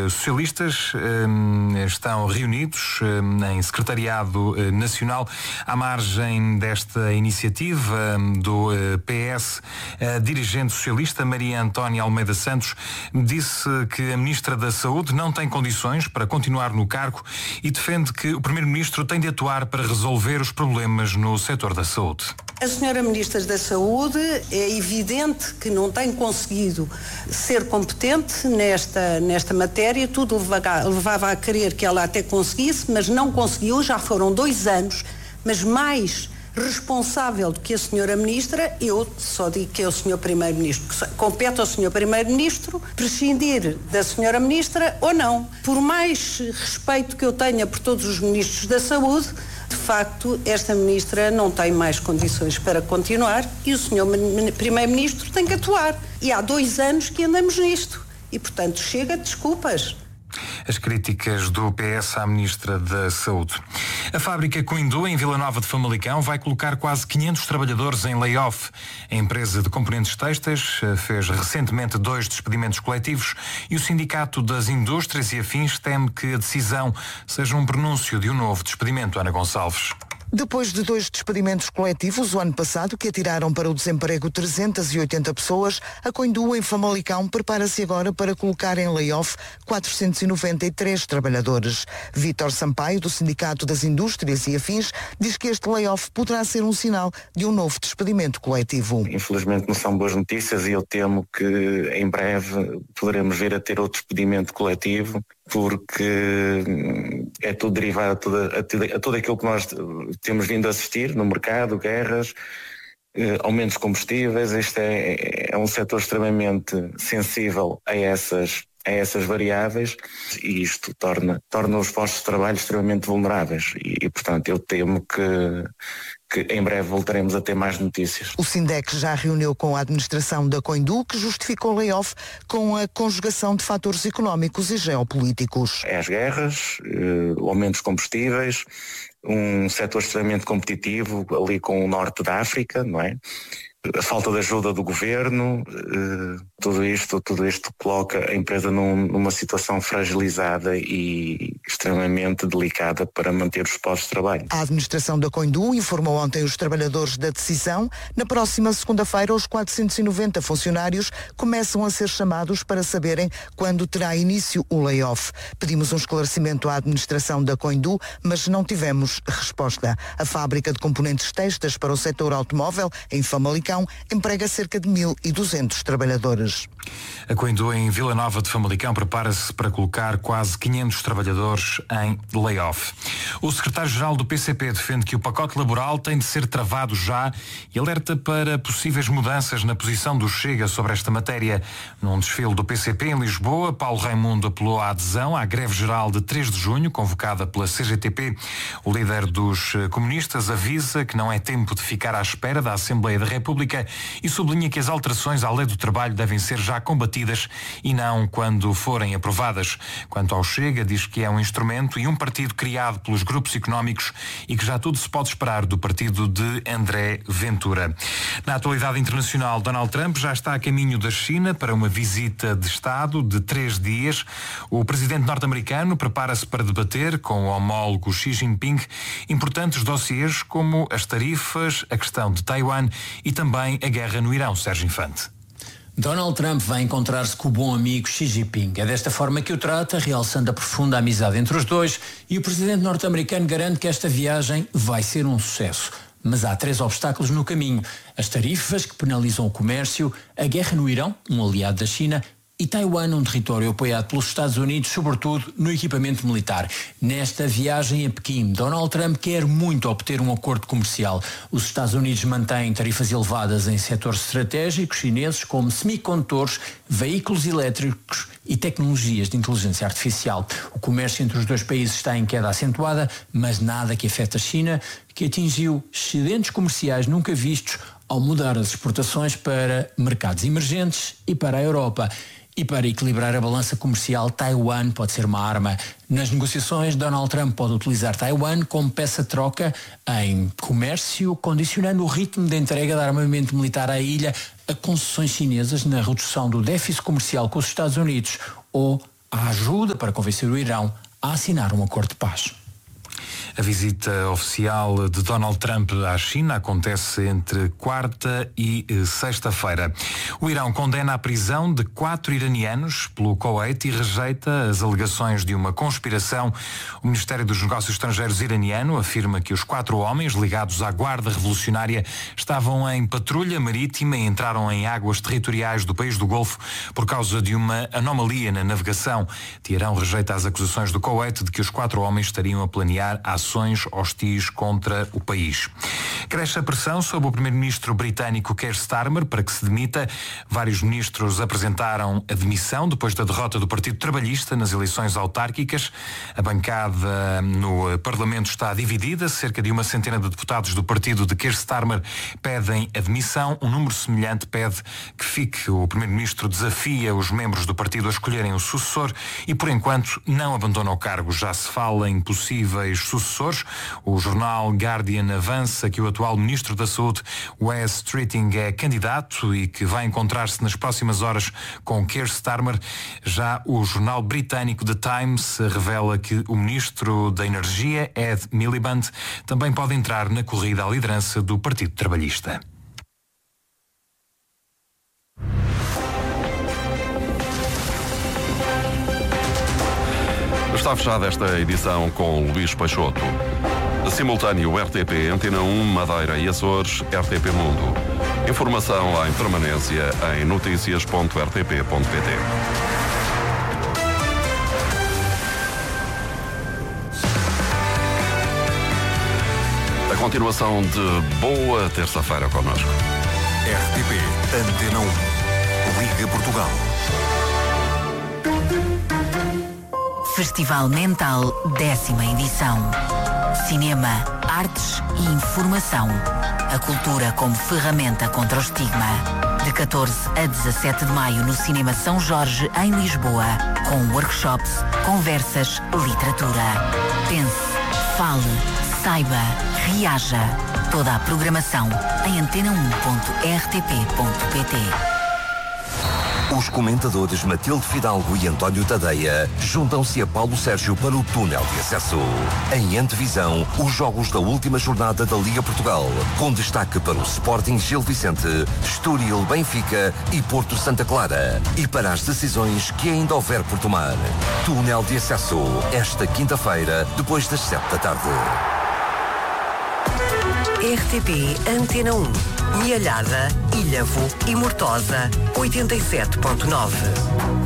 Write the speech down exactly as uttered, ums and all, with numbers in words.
socialistas estão reunidos em Secretariado Nacional à margem desta iniciativa do P S. A dirigente socialista Maria Antónia Almeida Santos disse que a Ministra da Saúde não tem condições para continuar no cargo e defende que o Primeiro-Ministro tem de atuar para resolver os problemas no setor da saúde. A senhora Ministra da Saúde é evidente que não tem conseguido ser competente nesta, nesta matéria, tudo levava, levava a crer que ela até conseguisse, mas não conseguiu, já foram dois anos, mas mais responsável do que a senhora Ministra, eu só digo que é o senhor Primeiro-Ministro, compete ao senhor Primeiro-Ministro prescindir da senhora Ministra ou não. Por mais respeito que eu tenha por todos os Ministros da Saúde, de facto, esta Ministra não tem mais condições para continuar e o senhor Primeiro-Ministro tem que atuar. E há dois anos que andamos nisto. E, portanto, chega de desculpas. As críticas do P S à Ministra da Saúde. A fábrica Coindu, em Vila Nova de Famalicão, vai colocar quase quinhentos trabalhadores em layoff. A empresa de componentes têxteis fez recentemente dois despedimentos coletivos e o Sindicato das Indústrias e Afins teme que a decisão seja um prenúncio de um novo despedimento. Ana Gonçalves. Depois de dois despedimentos coletivos o ano passado que atiraram para o desemprego trezentas e oitenta pessoas, a Coindu em Famalicão prepara-se agora para colocar em layoff quatrocentos e noventa e três trabalhadores. Vítor Sampaio, do Sindicato das Indústrias e Afins, diz que este layoff poderá ser um sinal de um novo despedimento coletivo. Infelizmente não são boas notícias e eu temo que em breve poderemos vir a ter outro despedimento coletivo, porque é tudo derivado a tudo, a tudo, a tudo aquilo que nós temos vindo a assistir no mercado, guerras, eh, aumentos de combustíveis. Este é, é um setor extremamente sensível a essas, a essas variáveis e isto torna, torna os postos de trabalho extremamente vulneráveis e, e portanto, eu temo que que em breve voltaremos a ter mais notícias. O Sindec já reuniu com a administração da Coindu, que justificou o layoff com a conjugação de fatores económicos e geopolíticos. É as guerras, o aumento dos combustíveis, um setor extremamente competitivo ali com o norte da África, não é? A falta de ajuda do governo, tudo isto, tudo isto coloca a empresa num, numa situação fragilizada e extremamente delicada para manter os postos de trabalho. A administração da Coindu informou ontem os trabalhadores da decisão. Na próxima segunda-feira, os quatrocentos e noventa funcionários começam a ser chamados para saberem quando terá início o layoff. Pedimos um esclarecimento à administração da Coindu, mas não tivemos resposta. A fábrica de componentes têxteis para o setor automóvel, em Famalicão, emprega cerca de mil e duzentos trabalhadores. A Coindu em Vila Nova de Famalicão prepara-se para colocar quase quinhentos trabalhadores em layoff. O secretário-geral do P C P defende que o pacote laboral tem de ser travado já e alerta para possíveis mudanças na posição do Chega sobre esta matéria. Num desfile do P C P em Lisboa, Paulo Raimundo apelou à adesão à greve geral de três de junho, convocada pela C G T P. O líder dos comunistas avisa que não é tempo de ficar à espera da Assembleia da República e sublinha que as alterações à lei do trabalho devem ser já combatidas e não quando forem aprovadas. Quanto ao Chega, diz que é um instrumento e um partido criado pelos grupos económicos e que já tudo se pode esperar do partido de André Ventura. Na atualidade internacional, Donald Trump já está a caminho da China para uma visita de Estado de três dias. O presidente norte-americano prepara-se para debater com o homólogo Xi Jinping importantes dossiês como as tarifas, a questão de Taiwan e também a guerra no Irão. Sérgio Infante. Donald Trump vai encontrar-se com o bom amigo Xi Jinping. É desta forma que o trata, realçando a profunda amizade entre os dois, e o presidente norte-americano garante que esta viagem vai ser um sucesso. Mas há três obstáculos no caminho: as tarifas, que penalizam o comércio, a guerra no Irão, um aliado da China, e Taiwan, um território apoiado pelos Estados Unidos, sobretudo no equipamento militar. Nesta viagem a Pequim, Donald Trump quer muito obter um acordo comercial. Os Estados Unidos mantêm tarifas elevadas em setores estratégicos chineses como semicondutores, veículos elétricos e tecnologias de inteligência artificial. O comércio entre os dois países está em queda acentuada, mas nada que afeta a China, que atingiu excedentes comerciais nunca vistos ao mudar as exportações para mercados emergentes e para a Europa. E para equilibrar a balança comercial, Taiwan pode ser uma arma. Nas negociações, Donald Trump pode utilizar Taiwan como peça-troca em comércio, condicionando o ritmo de entrega de armamento militar à ilha a concessões chinesas na redução do déficit comercial com os Estados Unidos ou a ajuda para convencer o Irão a assinar um acordo de paz. A visita oficial de Donald Trump à China acontece entre quarta e sexta-feira. O Irão condena a prisão de quatro iranianos pelo Kuwait e rejeita as alegações de uma conspiração. O Ministério dos Negócios Estrangeiros iraniano afirma que os quatro homens ligados à Guarda Revolucionária estavam em patrulha marítima e entraram em águas territoriais do país do Golfo por causa de uma anomalia na navegação. Teherão rejeita as acusações do Kuwait de que os quatro homens estariam a planear ações hostis contra o país. Cresce a pressão sobre o primeiro-ministro britânico Keir Starmer para que se demita. Vários ministros apresentaram a demissão depois da derrota do Partido Trabalhista nas eleições autárquicas. A bancada no Parlamento está dividida. Cerca de uma centena de deputados do partido de Keir Starmer pedem a demissão. Um número semelhante pede que fique. O primeiro-ministro desafia os membros do partido a escolherem o sucessor e, por enquanto, não abandona o cargo. Já se fala em possíveis sucessores. O jornal Guardian avança que o atual ministro da Saúde, Wes Streeting, é candidato e que vai encontrar-se nas próximas horas com Keir Starmer. Já o jornal britânico The Times revela que o ministro da Energia, Ed Miliband, também pode entrar na corrida à liderança do Partido Trabalhista. Está fechada esta edição com Luís Peixoto. Simultâneo R T P, Antena um, Madeira e Açores, R T P Mundo. Informação em permanência em notícias ponto r t p ponto p t. A continuação de boa terça-feira connosco. R T P, Antena um, Liga Portugal. Festival Mental, décima edição. Cinema, artes e informação. A cultura como ferramenta contra o estigma. De catorze a dezassete de maio no Cinema São Jorge, em Lisboa. Com workshops, conversas, literatura. Pense, fale, saiba, reaja. Toda a programação em antena um ponto r t p ponto p t. Os comentadores Matilde Fidalgo e António Tadeia juntam-se a Paulo Sérgio para o túnel de acesso. Em antevisão, os jogos da última jornada da Liga Portugal, com destaque para o Sporting Gil Vicente, Estoril Benfica e Porto Santa Clara. E para as decisões que ainda houver por tomar. Túnel de acesso, esta quinta-feira, depois das sete da tarde. R T P Antena um, Mialhada, Ilhavo e Mortosa, oitenta e sete ponto nove.